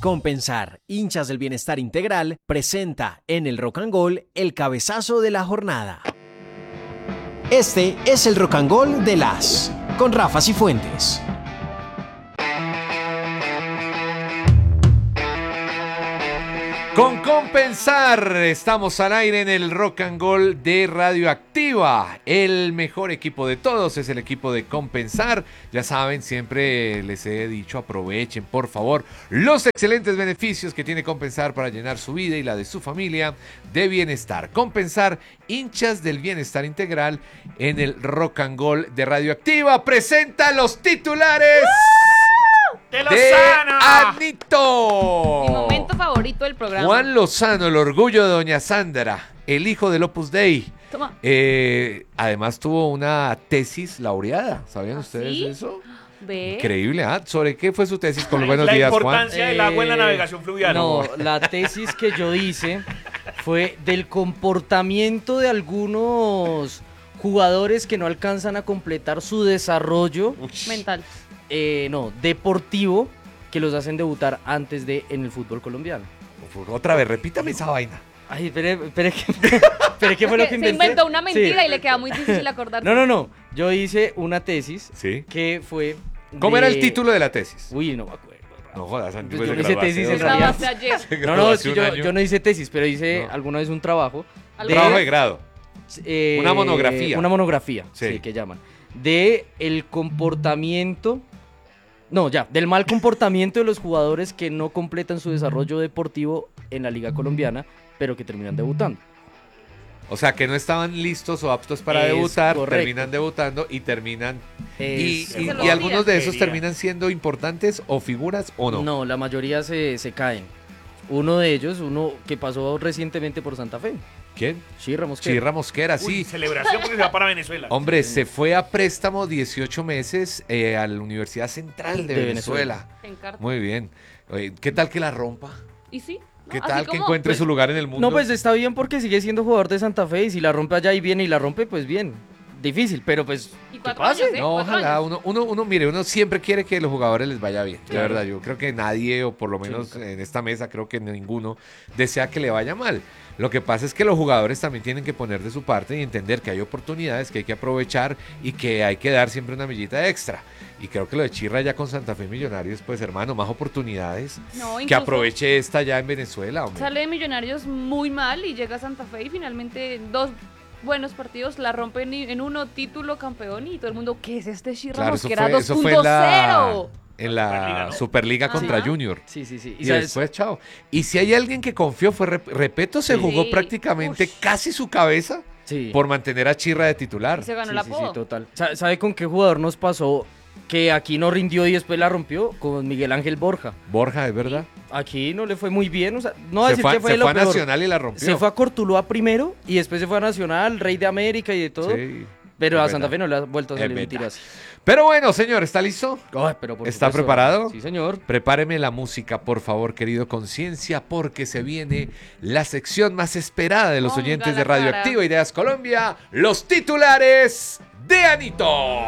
Compensar, hinchas del bienestar integral, presenta en el Rock and Gold el cabezazo de la jornada. Este es el Rock and Gold de las, con Rafa Cifuentes. Con Compensar, estamos al aire en el Rock and Gold de Radioactiva. El mejor equipo de todos es el equipo de Compensar. Ya saben, siempre les he dicho, aprovechen por favor los excelentes beneficios que tiene Compensar para llenar su vida y la de su familia de bienestar. Compensar, hinchas del bienestar integral en el Rock and Gold de Radioactiva. Presenta los titulares de Lozano. Anito. Mi momento favorito del programa. Juan Lozano, el orgullo de doña Sandra, el hijo del Opus Dei. Toma. Además tuvo una tesis laureada. ¿Sabían ustedes ¿Sí? eso? Ve. Increíble, ¿ah? ¿Sobre qué fue su tesis? Con los buenos La días, Juan. importancia del agua en la navegación fluvial. No, la tesis que yo hice fue del comportamiento de algunos jugadores que no alcanzan a completar su desarrollo Mental. deportivo, que los hacen debutar antes de en el fútbol colombiano. Otra vez, repítame esa vaina. Ay, espere, ¿qué fue lo que Se inventé? inventó una mentira Sí. y le queda muy difícil acordarse. No. Yo hice una tesis Sí. que fue. ¿Cómo era el título de la tesis? Uy, no me acuerdo. No jodas, Santi, Pues yo se no hice grabó hace tesis 2 en años. realidad. Grabaste ayer. Se No, grabó es hace que un año. yo no hice tesis, pero hice No. alguna vez un trabajo. Algo Trabajo de grado. Una monografía. Una monografía, Sí. sí, que llaman. De el comportamiento. No, ya, del mal comportamiento de los jugadores que no completan su desarrollo deportivo en la Liga Colombiana, pero que terminan debutando. O sea, que no estaban listos o aptos para Es debutar, correcto. terminan debutando y terminan... Y Se lo algunos de esos Quería. terminan siendo importantes o figuras o no. No, la mayoría se caen. Uno de ellos, uno que pasó recientemente por Santa Fe, ¿Quién? Chirra Mosquera. Chirra Mosquera, Uy, sí. celebración porque se va para Venezuela. Hombre, se fue a préstamo 18 meses a la Universidad Central de De Venezuela. En carta. Muy bien. Oye, ¿qué tal que la rompa? ¿Y sí? ¿No? ¿Qué Así tal que como- encuentre pues, su lugar en el mundo? No, pues está bien porque sigue siendo jugador de Santa Fe y si la rompe allá y viene y la rompe, pues bien. Difícil, pero pues ¿Y que 4 pase. años, No, 4 ojalá, años. mire, uno siempre quiere que los jugadores les vaya bien. De Claro. verdad, yo creo que nadie, o por lo menos en esta mesa, creo que ninguno desea que le vaya mal. Lo que pasa es que los jugadores también tienen que poner de su parte y entender que hay oportunidades que hay que aprovechar y que hay que dar siempre una millita extra. Y creo que lo de Chirra ya con Santa Fe Millonarios, pues hermano, más oportunidades. No, Que incluso aproveche esta ya en Venezuela, hombre. Sale de Millonarios muy mal y llega a Santa Fe y finalmente en 2 buenos partidos la rompen en uno, título, campeón y todo el mundo, ¿qué es este Chirra Claro, Mosquera eso fue en la 2.0? Superliga, ¿no? Superliga contra Ajá. Junior. Sí. Y después, chao. Y si hay alguien que confió, fue Repeto, se Sí. jugó prácticamente Ush. casi su cabeza Sí. por mantener a Chirra de titular. Y se ganó Sí, el sí, apodo. total. ¿Sabe con qué jugador nos pasó que aquí no rindió y después la rompió? Con Miguel Ángel Borja. Borja, ¿es verdad? Aquí no le fue muy bien, o sea, no voy a Se decir fue, que fue se lo fue a peor. Nacional y la rompió. Se fue a Cortuluá primero y después se fue a Nacional, Rey de América y de todo. Sí, Pero es a Santa verdad. Fe no le ha vuelto a Es salir verdad. mentiras. Pero bueno, señor, ¿está listo? Ay, pero por ¿Está supuesto. preparado? Sí, señor. Prepáreme la música, por favor, querido Conciencia, porque se viene la sección más esperada de los Ponga oyentes la de Radioactiva cara. Ideas Colombia, los titulares de Anito.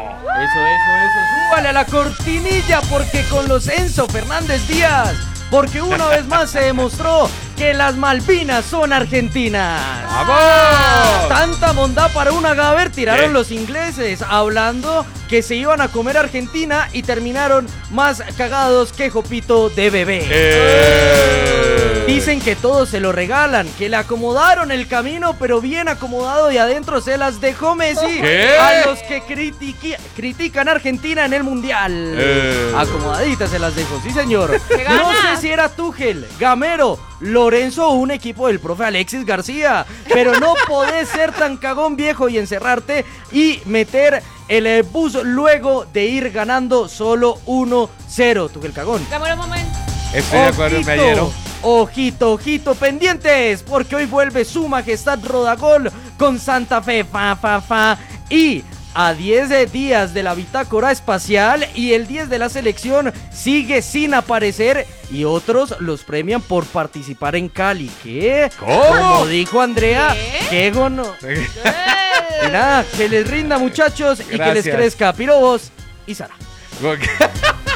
Eso. Súbale a la cortinilla porque con los Enzo Fernández Díaz. Porque una vez más se demostró que las Malvinas son argentinas. ¡Vamos! Tanta bondad para un agaver tiraron ¿Qué? los ingleses, hablando que se iban a comer Argentina y terminaron más cagados que Jopito de bebé. Dicen que todos se lo regalan, que le acomodaron el camino, pero bien acomodado y adentro se las dejó Messi. ¿Qué? A los que critican a Argentina en el Mundial. Acomodaditas se las dejó, sí señor. ¡Qué No ganas! sé si era Tuchel, Gamero, Lorenzo o un equipo del profe Alexis García, pero no podés ser tan cagón viejo y encerrarte y meter el bus luego de ir ganando solo 1-0. Tuchel cagón. Cámara, un momento. Estoy de acuerdo, me ayer. Ojito, pendientes, porque hoy vuelve su majestad Rodagol con Santa Fe, y a 10 días de la bitácora espacial y el 10 de la selección sigue sin aparecer y otros los premian por participar en Cali. ¿Qué? ¿Cómo? Como dijo Andrea, ¿Qué? qué gono. Y nada, que les rinda muchachos y que les Gracias. crezca Pirobos y Sara. ¿Sabes lo que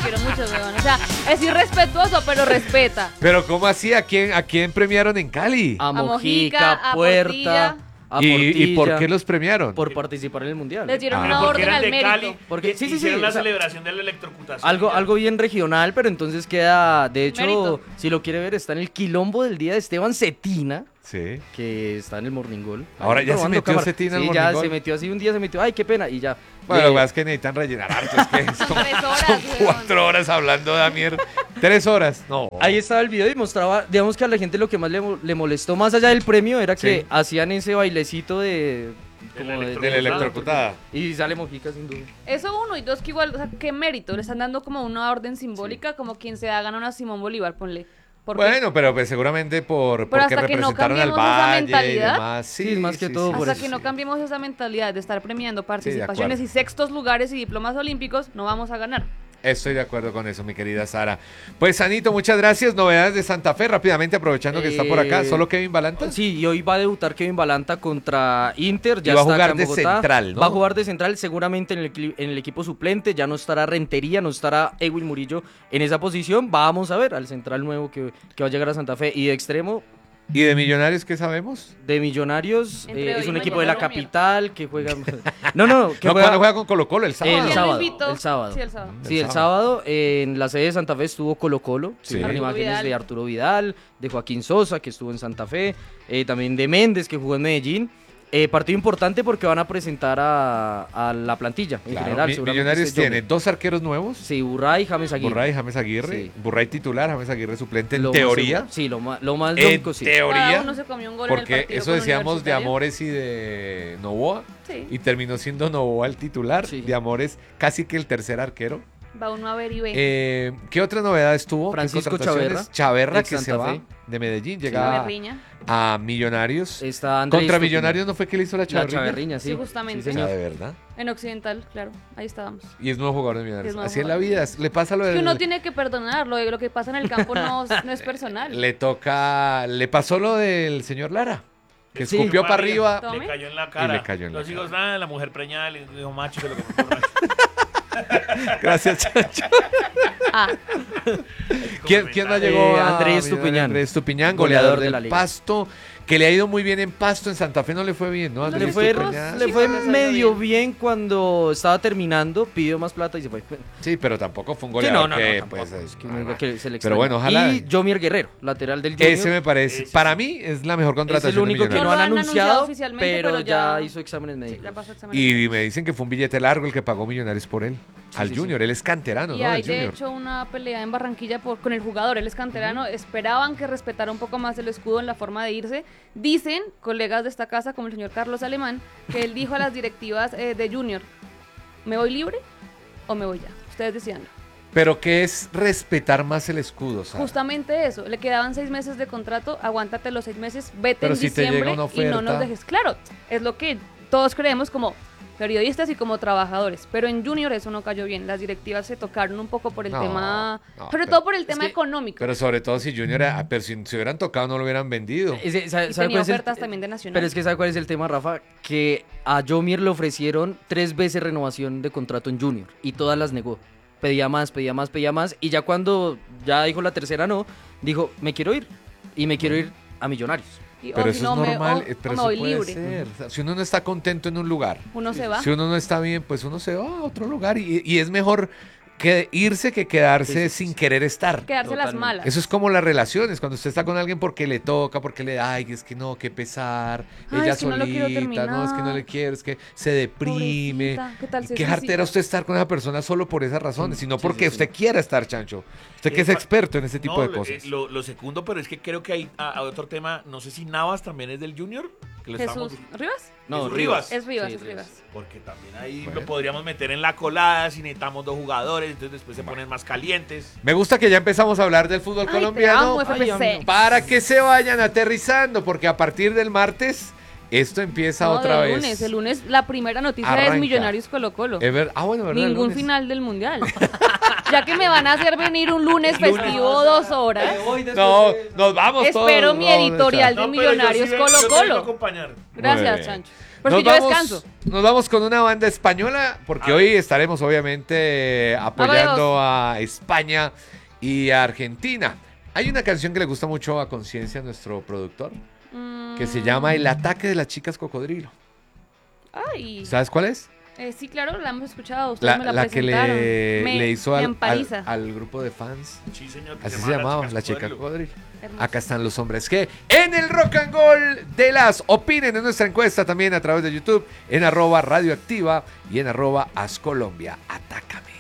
quiero mucho, weón. O sea, es irrespetuoso, pero respeta. Pero ¿cómo así? ¿A quién premiaron en Cali? A Mojica, Mojica, a Puerta, Portilla. a ¿Y por Portilla, qué los premiaron? por participar en el mundial. Les dieron Ah. una Porque orden eran al de mérito. Cali. Porque- sí, hicieron la o sea, celebración de la electrocutación. Algo bien regional, pero entonces queda, de hecho, Mérito. si lo quiere ver, está en el quilombo del día de Esteban Cetina, Sí. que está en el Morning Goal. Ahora Ahí ya se probando metió cámara. Cetina al Sí, Morning ya Goal. se metió así, un día se metió, ay, qué pena, y ya. Bueno, Le- lo que pasa es que necesitan rellenar harto. Es que son 3 horas, son weón. 4 horas hablando de la mierda. 3 horas. No. Ahí estaba el video y mostraba, digamos que a la gente lo que más le molestó más allá del premio era que Sí. hacían ese bailecito de... De la como De la electrocutada. Y sale Mojica sin duda. Eso uno, y dos, que igual, o sea, qué mérito. Le están dando como una orden simbólica, como quien se da gana una Simón Bolívar, ponle. Porque Bueno, pero pues seguramente porque hasta que no representaron al cambiemos esa Valle y mentalidad. demás. Sí, más que todo por hasta eso. que no cambiemos esa mentalidad de estar premiando participaciones acuerdo. y sextos lugares y diplomas olímpicos, no vamos a ganar. Estoy de acuerdo con eso, mi querida Sara. Pues, Sanito, muchas gracias. Novedades de Santa Fe, rápidamente, aprovechando que está por acá. ¿Solo Kevin Balanta? Sí, y hoy va a debutar Kevin Balanta contra Inter. Ya Y va a está jugar acá en de Bogotá. central, ¿no? Va a jugar de central, seguramente en el equipo suplente. Ya no estará Rentería, no estará Ewin Murillo en esa posición. Vamos a ver al central nuevo que va a llegar a Santa Fe. Y de extremo, ¿Y de Millonarios qué sabemos? de Millonarios, Entre hoy es y un equipo de la mañana, capital que juega... No, que No, juega... cuando juega con Colo-Colo, el sábado. El ¿Quién sábado, lo invitó? el sábado. Sí, el sábado. Sí, el sábado en la sede de Santa Fe estuvo Colo-Colo, Sí. sí. Arturo imágenes Vidal. de Arturo Vidal, de Joaquín Sosa, que estuvo en Santa Fe, también de Méndez, que jugó en Medellín. Partido importante porque van a presentar a la plantilla en Claro, general. seguramente Millonarios esté tiene Yomi. 2 arqueros nuevos. Sí, Burray, James Aguirre. Burray, James Aguirre. Sí. Burray titular, James Aguirre suplente en Lo más teoría. seguro. Sí, lo más En lógico, sí. Cada teoría. uno se comió un gol en el Porque partido eso con decíamos de Universitario. Amores y de Novoa. Sí. Y terminó siendo Novoa el titular. Sí. De Amores casi que el tercer arquero. Va uno a ver y ve. ¿Qué otra novedad estuvo? ¿Qué Francisco contrataciones? Chaverra, Chaverra que ex se Santa va Fe. de Medellín, Una llega berriña. a Millonarios. Está Andrés Contra Estupiñán. Millonarios no fue que le hizo la La Chaverriña. Chaverriña, sí. Sí, justamente. Sí, O sea, señor. de verdad. En Occidental, claro. Ahí estábamos. Y es nuevo jugador de Millonarios. Es nuevo Así es la jugador. vida. Le pasa lo Es que del... uno tiene que perdonar. Lo que pasa en el campo no es personal. Le pasó lo del señor Lara. Que Sí. escupió para arriba. Tome. Le cayó en la cara. Y le cayó en la Los cara. hijos, nada, la mujer preñada le dijo macho que lo que me borracho. Gracias, Chacho. Ah, ¿Quién más llegó? a Andrés Millonarios? Tupiñán. Andrés Tupiñán, goleador Goleador de la del liga. Pasto. Que le ha ido muy bien en Pasto. En Santa Fe no le fue bien, ¿no? Le Le Andrés fue, Tupiñán. le Sí, fue bueno, salió medio bien. bien cuando estaba terminando, pidió más plata y se fue. Sí, pero tampoco fue un Sí, goleador no, que, tampoco, pues, es que no es lo que se le Pero extraña. bueno, ojalá. Y Jomier Guerrero, lateral del Junior. Ese me parece. Ese Para sí. mí es la mejor Es contratación el único de que no Millonarios. han lo han anunciado anunciado, oficialmente, pero pero ya ya- hizo exámenes sí, médicos. ya pasó examen. Y me dicen que fue un billete largo el que pagó Millonarios por él. Al sí, Junior. Él es canterano, Y ¿no? hay Del de Junior. hecho una pelea en Barranquilla con el jugador, él es canterano, esperaban que respetara un poco más el escudo en la forma de irse. Dicen colegas de esta casa, como el señor Carlos Alemán, que él dijo a las directivas de Junior, ¿me voy libre o me voy ya? Ustedes decían. Pero ¿qué es respetar más el escudo? Sara? Justamente eso, le quedaban 6 meses de contrato, aguántate los 6 meses, vete Pero en si te llega diciembre una y no nos oferta. dejes. Claro, es lo que todos creemos como periodistas y como trabajadores, pero en Junior eso no cayó bien, las directivas se tocaron un poco por el No, tema, no, sobre pero todo por el es tema que- económico. Pero sobre todo si Junior, pero si se hubieran tocado no lo hubieran vendido. Y tenía ofertas también de Nacional. Pero es que ¿sabe cuál es el tema, Rafa? Que a Jomier le ofrecieron 3 veces renovación de contrato en Junior y todas las negó. Pedía más, pedía más, pedía más y ya cuando ya dijo la tercera no, dijo, me quiero ir y me quiero ir a Millonarios. Y, Pero o eso si no, es normal, pero me eso voy puede libre. ser. O sea, si uno no está contento en un lugar, Uno se va. si uno no está bien, pues uno se va a otro lugar y es mejor que irse que quedarse sin querer estar. Quedarse las Totalmente. malas. Eso es como las relaciones, cuando usted está con alguien porque le toca, porque le da, ay, es que no, qué pesar, Ay, ella es que no lo quiero solita, no, es que no terminar. le quiero, es que se deprime. Pobrecita, ¿qué tal Y se qué suicida? jartera usted estar con esa persona solo por esas razones, sino sí, porque sí, usted quiera estar, Chancho. Usted que es experto en ese tipo No, de cosas. Lo segundo, pero es que creo que hay otro tema, no sé si Navas también es del Junior. Que lo Jesús, estamos- ¿Rivas? No, Jesús Rivas. Es Rivas, Sí, es Rivas. Porque también ahí Bueno. lo podríamos meter en la colada si necesitamos 2 jugadores, entonces después se ponen más calientes. Me gusta que ya empezamos a hablar del fútbol Ay, colombiano. te amo, FPC. Para que se vayan aterrizando, porque a partir del martes esto empieza No, otra del vez. lunes. El lunes la primera noticia Arranca. es Millonarios Colo-Colo. Bueno, ¿verdad? El Ningún lunes. final del mundial. Ya que me van a hacer venir un lunes festivo 2 horas. No, nos vamos todos. Espero mi no, editorial de No, pero yo sí Millonarios vengo- yo te vengo a Colo-Colo. acompañar. Muy Gracias, bien. Chancho. Porque yo descanso. Nos vamos con una banda española, porque hoy estaremos obviamente apoyando a España y a Argentina. Hay una canción que le gusta mucho a Conciencia, nuestro productor, que se llama El ataque de las chicas cocodrilo. Ay. ¿Sabes cuál es? Sí, claro, la hemos escuchado. Ustedes me la La que presentaron. le hizo me al empaliza. grupo de fans. Sí, señor. que Así se llamaba, la chica Cocodrilo. cocodrilo. Hermoso. Acá están los hombres que en el Rock and Roll de las opinen en nuestra encuesta también a través de YouTube en @radioactiva y en @ascolombia. Atácame.